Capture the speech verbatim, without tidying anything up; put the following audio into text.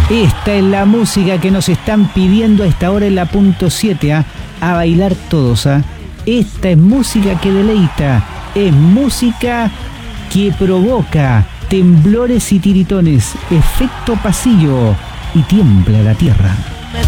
Esta es la música que nos están pidiendo a esta hora en la punto siete, ¿ah? A bailar todos. ¿ah? Esta es música que deleita, es música que provoca temblores y tiritones, efecto pasillo, y tiembla la tierra.